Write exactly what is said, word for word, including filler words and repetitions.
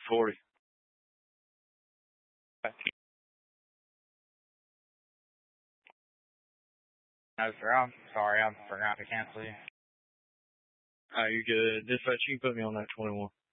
forty. No, sir. I'm sorry. I forgot to cancel you. Uh, you're good. Dispatch, you can put me on that twenty-one.